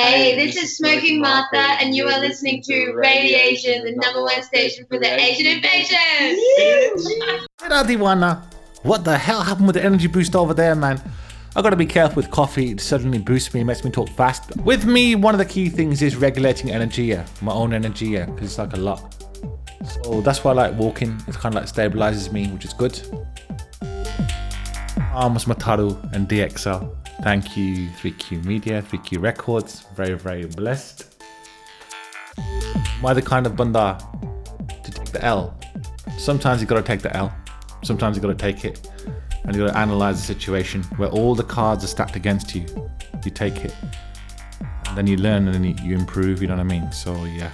Hey, this is Smoking Martha, and you are listening to Radiation, the number one station for the Asian invasion. Hey, Diwana. What the hell happened with the energy boost over there, man? I gotta be careful with coffee. It suddenly boosts me, makes me talk fast. With me, one of the key things is regulating energy, yeah. My own energy, yeah, because it's like a lot. So that's why I like walking. It kind of like stabilizes me, which is good. Arms Mataru and DXL. Thank you, 3Q Media, 3Q Records. Very, very blessed. Am I the kind of banda to take the L? Sometimes you gotta take the L. Sometimes you gotta take it. And you gotta analyze the situation where all the cards are stacked against you. You take it. And then you learn and then you improve, you know what I mean? So yeah.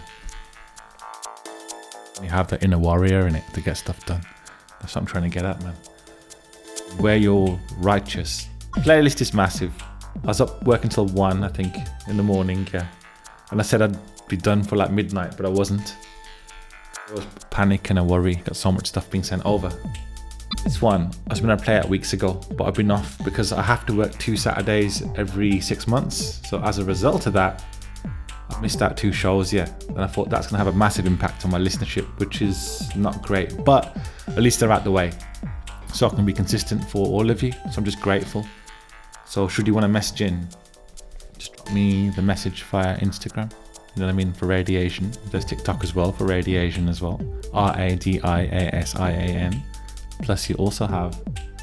You have the inner warrior in it to get stuff done. That's what I'm trying to get at, man. Where you're righteous. Playlist is massive. I was up working till 1, I think, in the morning, yeah. And I said I'd be done for like midnight, but I wasn't. There was panic and a worry. Got so much stuff being sent over. This one, I was going to play it weeks ago, but I've been off because I have to work 2 Saturdays every 6 months. So as a result of that, I missed out 2 shows, yeah. And I thought that's going to have a massive impact on my listenership, which is not great. But at least they're out the way. So I can be consistent for all of you. So I'm just grateful. So should you want to message in, just drop me the message via Instagram. You know what I mean? For Radiation. There's TikTok as well for Radiation as well. RADIASIAN. Plus you also have